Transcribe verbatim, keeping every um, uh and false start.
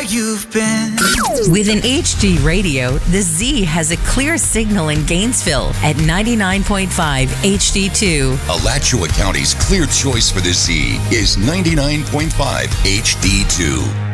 where you've been. With an H D radio, the Z has a clear signal in Gainesville at ninety-nine point five H D two. Alachua County's clear choice for the Z is ninety-nine point five H D two.